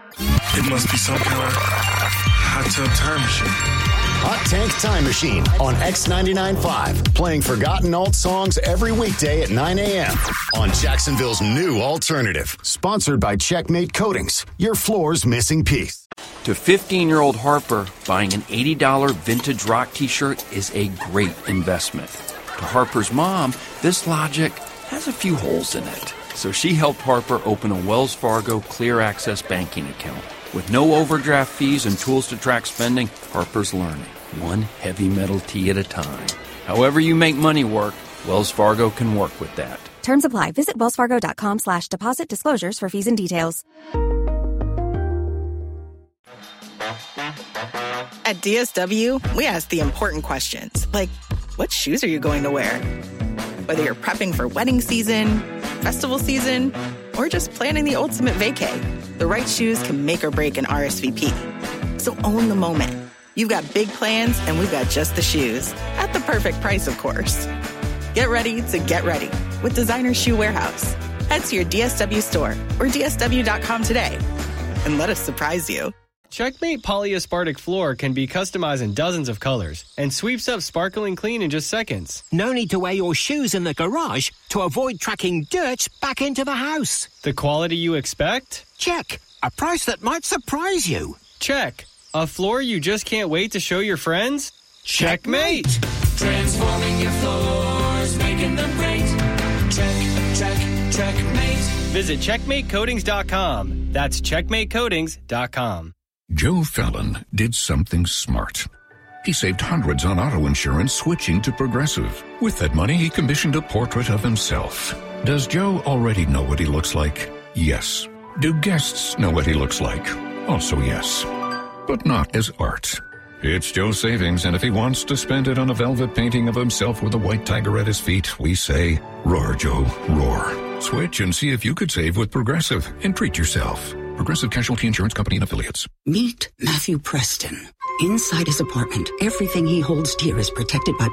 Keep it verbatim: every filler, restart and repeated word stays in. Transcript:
It must be some kind of hot tub time machine. Hot Tank Time Machine on X ninety-nine point five. Playing forgotten alt songs every weekday at nine a.m. on Jacksonville's new alternative. Sponsored by Checkmate Coatings, your floor's missing piece. To fifteen-year-old Harper, buying an eighty dollars vintage rock t-shirt is a great investment. To Harper's mom, this logic has a few holes in it. So she helped Harper open a Wells Fargo Clear Access banking account. With no overdraft fees and tools to track spending, Harper's learning, one heavy metal tee at a time. However you make money work, Wells Fargo can work with that. Terms apply. Visit wellsfargo.com slash deposit disclosures for fees and details. At D S W, we ask the important questions, like, what shoes are you going to wear? Whether you're prepping for wedding season, festival season, or just planning the ultimate vacay, the right shoes can make or break an R S V P. So own the moment. You've got big plans, and we've got just the shoes. At the perfect price, of course. Get ready to get ready with Designer Shoe Warehouse. Head to your D S W store or D S W dot com today and let us surprise you. Checkmate polyaspartic floor can be customized in dozens of colors and sweeps up sparkling clean in just seconds. No need to wear your shoes in the garage to avoid tracking dirt back into the house. The quality you expect? Check. A price that might surprise you. Check. A floor you just can't wait to show your friends? Checkmate! Transforming your floors, making them great. Check, check, checkmate. Visit checkmate coatings dot com. That's checkmate coatings dot com. Joe Fallon did something smart. He saved hundreds on auto insurance switching to Progressive. With that money, he commissioned a portrait of himself. Does Joe already know what he looks like? Yes. Do guests know what he looks like? Also yes. But not as art. It's Joe's savings, and if he wants to spend it on a velvet painting of himself with a white tiger at his feet, we say, roar, Joe, roar. Switch and see if you could save with Progressive and treat yourself. Progressive Casualty Insurance Company and Affiliates. Meet Matthew Preston. Inside his apartment, everything he holds dear is protected by